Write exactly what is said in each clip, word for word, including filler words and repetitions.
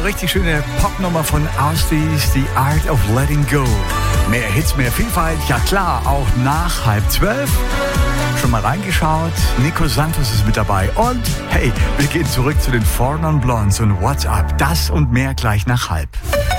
richtig schöne Popnummer von Austies, The Art of Letting Go. Mehr Hits, mehr Vielfalt, ja klar, auch nach halb zwölf. Schon mal reingeschaut, Nico Santos ist mit dabei und hey, wir gehen zurück zu den Four Non Blondes und What's Up. Das und mehr gleich nach halb.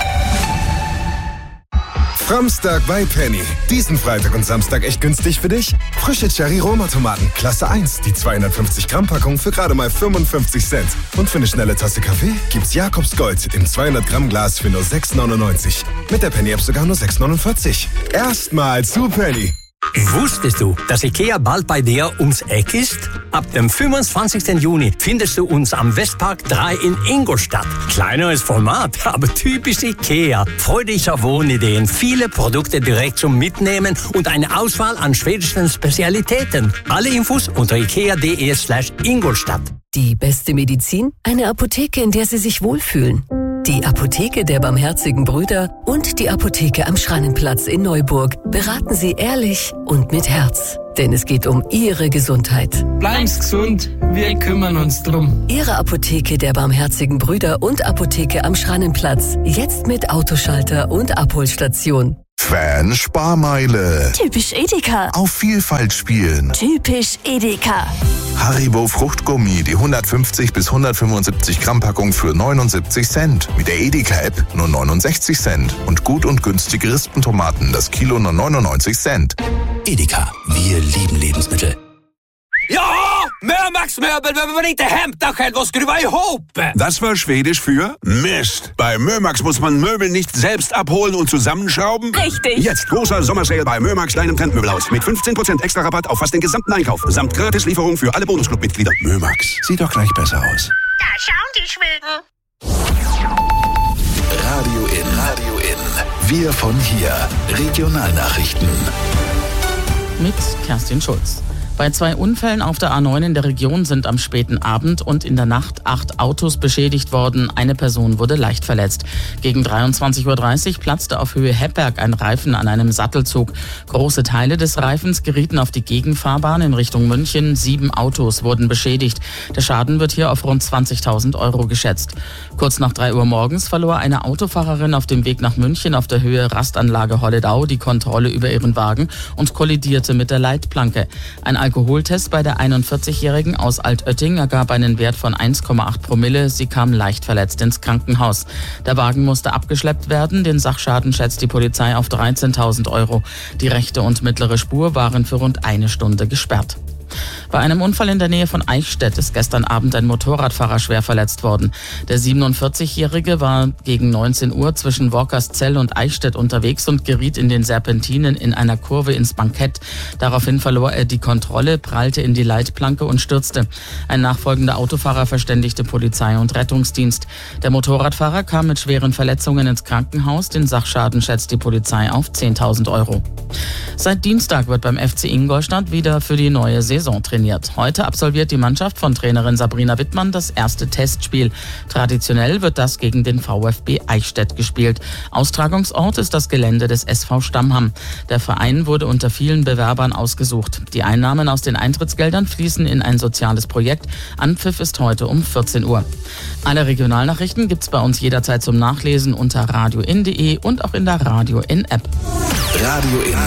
Framstag bei Penny. Diesen Freitag und Samstag echt günstig für dich? Frische Cherry-Roma-Tomaten, Klasse eins, die zweihundertfünfzig Gramm Packung für gerade mal fünfundfünfzig Cent. Und für eine schnelle Tasse Kaffee gibt's Jakobs Gold im zweihundert Gramm Glas für nur sechs neunundneunzig. Mit der Penny-App sogar nur sechs neunundvierzig. Erstmal zu Penny. Wusstest du, dass IKEA bald bei dir ums Eck ist? Ab dem fünfundzwanzigsten Juni findest du uns am Westpark drei in Ingolstadt. Kleineres Format, aber typisch IKEA. Freu dich auf Wohnideen, viele Produkte direkt zum Mitnehmen und eine Auswahl an schwedischen Spezialitäten. Alle Infos unter ikea.de slash Ingolstadt. Die beste Medizin? Eine Apotheke, in der Sie sich wohlfühlen. Die Apotheke der Barmherzigen Brüder und die Apotheke am Schrannenplatz in Neuburg beraten Sie ehrlich und mit Herz. Denn es geht um Ihre Gesundheit. Bleiben's gesund, wir kümmern uns drum. Ihre Apotheke der Barmherzigen Brüder und Apotheke am Schrannenplatz. Jetzt mit Autoschalter und Abholstation. Fan-Sparmeile. Typisch Edeka. Auf Vielfalt spielen. Typisch Edeka. Haribo Fruchtgummi, die hundertfünfzig bis hundertfünfundsiebzig Gramm Packung für neunundsiebzig Cent. Mit der Edeka-App nur neunundsechzig Cent. Und gut und günstige Rispentomaten, das Kilo nur neunundneunzig Cent. Edeka, wir lieben Lebensmittel. Ja, Mörmax Möbel, wenn man inte hämta själv och skruva ihop. Das war Schwedisch für Mist. Bei Mörmax muss man Möbel nicht selbst abholen und zusammenschrauben. Richtig. Jetzt großer Sommersale bei Mörmax, deinem Trendmöbelhaus. Mit fünfzehn Prozent extra Rabatt auf fast den gesamten Einkauf. Samt Gratislieferung für alle Bonusclub-Mitglieder. Mörmax, sieht doch gleich besser aus. Da schauen die Schweden. Radio in, Radio in. Wir von hier. Regionalnachrichten. Mit Kerstin Schulz. Bei zwei Unfällen auf der A neun in der Region sind am späten Abend und in der Nacht acht Autos beschädigt worden. Eine Person wurde leicht verletzt. Gegen dreiundzwanzig Uhr dreißig platzte auf Höhe Heppberg ein Reifen an einem Sattelzug. Große Teile des Reifens gerieten auf die Gegenfahrbahn in Richtung München. Sieben Autos wurden beschädigt. Der Schaden wird hier auf rund zwanzigtausend Euro geschätzt. Kurz nach drei Uhr morgens verlor eine Autofahrerin auf dem Weg nach München auf der Höhe Rastanlage Holledau die Kontrolle über ihren Wagen und kollidierte mit der Leitplanke. Ein Alkoholtest bei der einundvierzigjährigen aus Altötting ergab einen Wert von eins Komma acht Promille. Sie kam leicht verletzt ins Krankenhaus. Der Wagen musste abgeschleppt werden. Den Sachschaden schätzt die Polizei auf dreizehntausend Euro. Die rechte und mittlere Spur waren für rund eine Stunde gesperrt. Bei einem Unfall in der Nähe von Eichstätt ist gestern Abend ein Motorradfahrer schwer verletzt worden. Der siebenundvierzigjährige war gegen neunzehn Uhr zwischen Workerszell und Eichstätt unterwegs und geriet in den Serpentinen in einer Kurve ins Bankett. Daraufhin verlor er die Kontrolle, prallte in die Leitplanke und stürzte. Ein nachfolgender Autofahrer verständigte Polizei und Rettungsdienst. Der Motorradfahrer kam mit schweren Verletzungen ins Krankenhaus. Den Sachschaden schätzt die Polizei auf zehntausend Euro. Seit Dienstag wird beim F C Ingolstadt wieder für die neue Saison trainiert. Heute absolviert die Mannschaft von Trainerin Sabrina Wittmann das erste Testspiel. Traditionell wird das gegen den VfB Eichstätt gespielt. Austragungsort ist das Gelände des S V Stammham. Der Verein wurde unter vielen Bewerbern ausgesucht. Die Einnahmen aus den Eintrittsgeldern fließen in ein soziales Projekt. Anpfiff ist heute um vierzehn Uhr. Alle Regionalnachrichten gibt's bei uns jederzeit zum Nachlesen unter radio in punkt de und auch in der Radio in App. Radio in.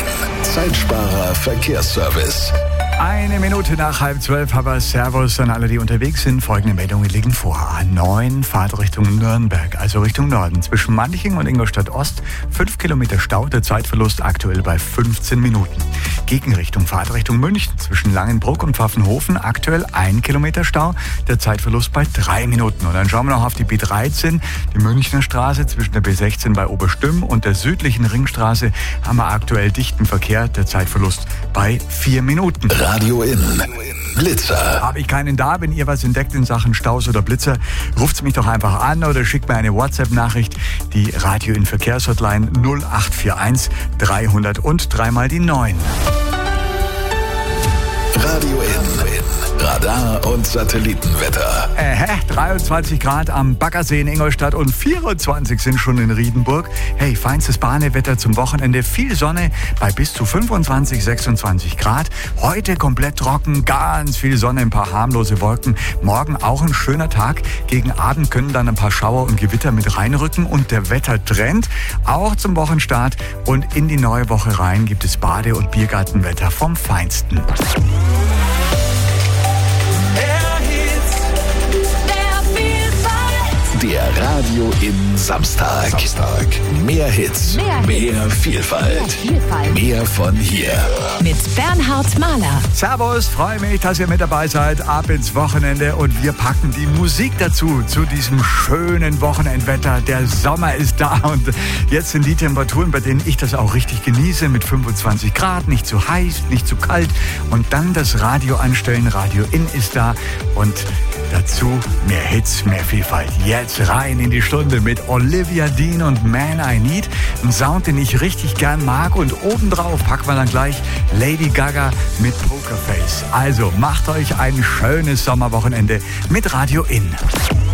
Zeitsparer Verkehrsservice. Eine Minute nach halb zwölf, aber Servus an alle, die unterwegs sind. Folgende Meldungen liegen vor. A neun, Fahrt Richtung Nürnberg, also Richtung Norden. Zwischen Manching und Ingolstadt Ost, fünf Kilometer Stau, der Zeitverlust aktuell bei fünfzehn Minuten. Gegenrichtung, Fahrt Richtung München, zwischen Langenbruck und Pfaffenhofen, aktuell ein Kilometer Stau, der Zeitverlust bei drei Minuten. Und dann schauen wir noch auf die B dreizehn, die Münchner Straße, zwischen der B sechzehn bei Oberstümm und der südlichen Ringstraße haben wir aktuell dichten Verkehr, der Zeitverlust bei vier Minuten. Radio in. Blitzer. Habe ich keinen da, wenn ihr was entdeckt in Sachen Staus oder Blitzer, ruft mich doch einfach an oder schickt mir eine WhatsApp-Nachricht. Die Radio in Verkehrshotline null acht vier eins dreihundert und dreimal die neun. Radio in. Radar- und Satellitenwetter. Äh, dreiundzwanzig Grad am Baggersee in Ingolstadt und vierundzwanzig sind schon in Riedenburg. Hey, feinstes Bahnewetter zum Wochenende, viel Sonne bei bis zu fünfundzwanzig, sechsundzwanzig Grad. Heute komplett trocken, ganz viel Sonne, ein paar harmlose Wolken. Morgen auch ein schöner Tag. Gegen Abend können dann ein paar Schauer und Gewitter mit reinrücken und der Wettertrend auch zum Wochenstart. Und in die neue Woche rein gibt es Bade- und Biergartenwetter vom Feinsten. Der Radio in Samstag. Samstag. Mehr Hits, mehr, mehr Hits. Vielfalt, mehr Vielfalt, mehr von hier. Mit Bernhard Mahler. Servus, freue mich, dass ihr mit dabei seid. Ab ins Wochenende und wir packen die Musik dazu, zu diesem schönen Wochenendwetter. Der Sommer ist da und jetzt sind die Temperaturen, bei denen ich das auch richtig genieße, mit fünfundzwanzig Grad, nicht zu heiß, nicht zu kalt. Und dann das Radio anstellen, Radio In ist da und dazu mehr Hits, mehr Vielfalt. Jetzt rein in die Stunde mit Olivia Dean und Man I Need. Ein Sound, den ich richtig gern mag. Und obendrauf packen wir dann gleich Lady Gaga mit Pokerface. Also macht euch ein schönes Sommerwochenende mit Radio In.